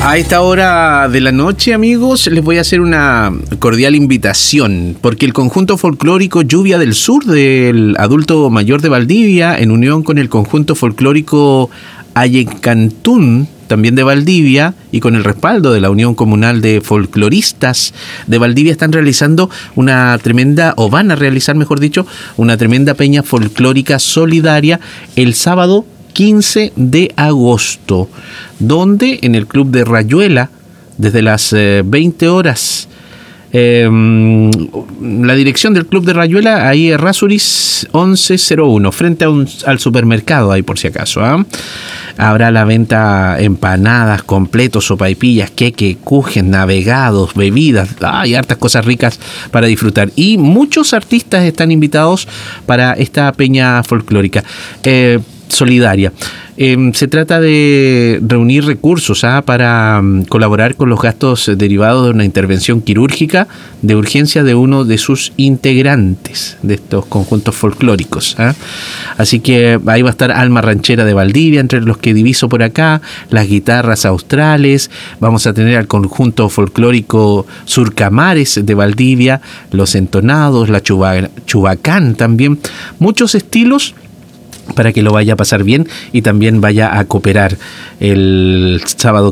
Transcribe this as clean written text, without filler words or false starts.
A esta hora de la noche, amigos, les voy a hacer una cordial invitación, porque el conjunto folclórico Lluvia del Sur del Adulto Mayor de Valdivia, en unión con el conjunto folclórico Ayecantún, también de Valdivia, y con el respaldo de la Unión Comunal de Folcloristas de Valdivia, están realizando una tremenda, o van a realizar, mejor dicho, una tremenda peña folclórica solidaria el sábado 15 de agosto, donde en el Club de Rayuela, desde las 20 horas, la dirección del Club de Rayuela, ahí es Rasuris 1101, frente al supermercado, ahí por si acaso, habrá la venta empanadas, completos, sopaipillas, queque, kuchen, navegados, bebidas, hay hartas cosas ricas para disfrutar. Y muchos artistas están invitados para esta peña folclórica solidaria. Se trata de reunir recursos para colaborar con los gastos derivados de una intervención quirúrgica de urgencia de uno de sus integrantes de estos conjuntos folclóricos. Así que ahí va a estar Alma Ranchera de Valdivia, entre los que diviso por acá, las guitarras australes, vamos a tener al conjunto folclórico Surcamares de Valdivia, los entonados, la chubacán también, muchos estilos para que lo vaya a pasar bien y también vaya a cooperar el sábado